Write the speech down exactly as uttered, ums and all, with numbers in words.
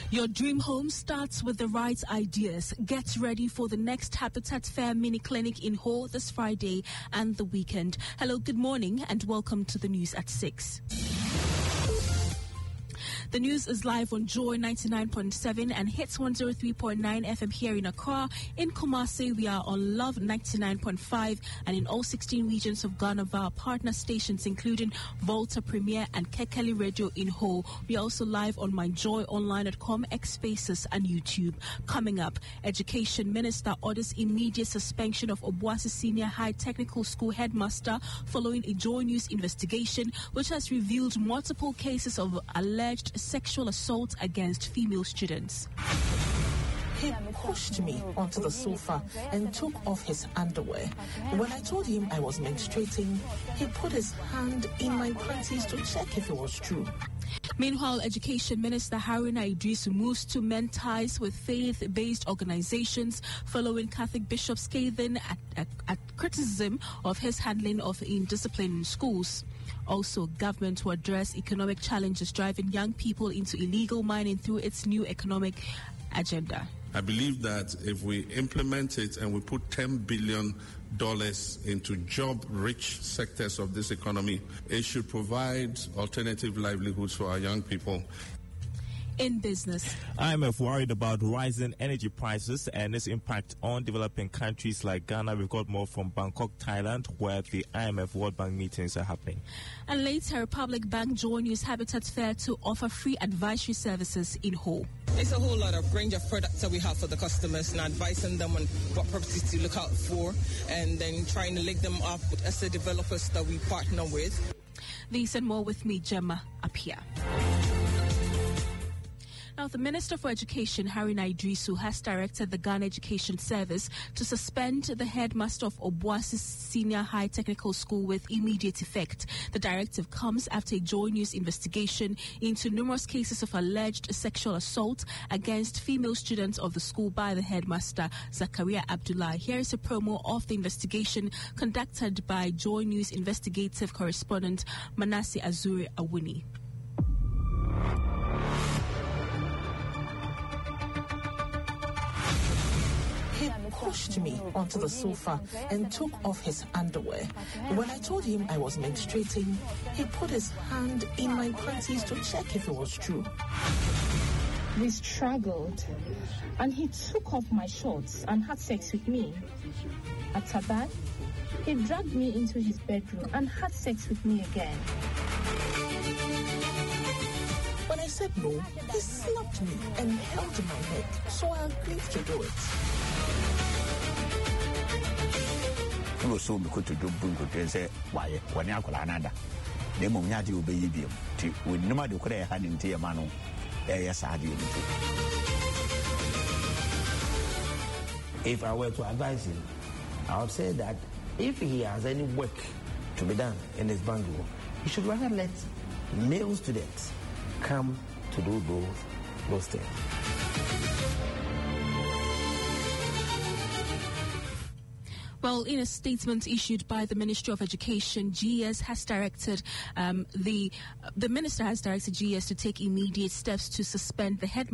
Your dream home starts with the right ideas. Get ready for the next Habitat Fair mini clinic in Ho this Friday and the weekend. Hello, good morning, and welcome to the news at six. The news is live on Joy ninety-nine point seven and Hits one oh three point nine F M here in Accra. In Kumasi, we are on Love ninety-nine point five, and in all sixteen regions of Ghana via partner stations, including Volta Premier and Kekeli Radio in Ho. We are also live on my joy online dot com, X Spaces, and YouTube. Coming up, Education Minister orders immediate suspension of Obuasi Senior High Technical School headmaster following a Joy News investigation, which has revealed multiple cases of alleged sexual assault against female students. He pushed me onto the sofa and took off his underwear. When I told him I was menstruating, he put his hand in my panties to check if it was true. Meanwhile, Education Minister Haruna Idrisu moves to mend ties with faith-based organizations following Catholic Bishop scathing at, at, at criticism of his handling of indiscipline in schools. Also, government to address economic challenges driving young people into illegal mining through its new economic agenda. I believe that if we implement it and we put ten billion dollars into job-rich sectors of this economy, it should provide alternative livelihoods for our young people. In business, I M F worried about rising energy prices and its impact on developing countries like Ghana. We've got more from Bangkok, Thailand, where the I M F World Bank meetings are happening. And later, Republic Bank Joy News Habitat Fair to offer free advisory services in Ho. It's a whole lot of range of products that we have for the customers and advising them on what properties to look out for, and then trying to link them up with asset developers that we partner with. These and more with me, Gemma, up here. Now, the Minister for Education, Haruna Idrisu, has directed the Ghana Education Service to suspend the headmaster of Obuasi Senior High Technical School with immediate effect. The directive comes after a Joy News investigation into numerous cases of alleged sexual assault against female students of the school by the headmaster, Zakaria Abdullah. Here is a promo of the investigation conducted by Joy News investigative correspondent Manasseh Azuri Awuni. He pushed me onto the sofa and took off his underwear. When I told him I was menstruating, he put his hand in my panties to check if it was true. We struggled, and he took off my shorts and had sex with me. After that, he dragged me into his bedroom and had sex with me again. When I said no, he slapped me and held my neck, so I agreed to do it. He was so good to do bungo and say, why, when I call another, the Munyati will be idiom. With no matter what I had in Tiamano, yes, I did. If I were to advise him, I would say that if he has any work to be done in his bungalow, he should rather let male students come to do those, those things. Well, in a statement issued by the Ministry of Education, G E S has directed um, the the minister has directed G E S to take immediate steps to suspend the head.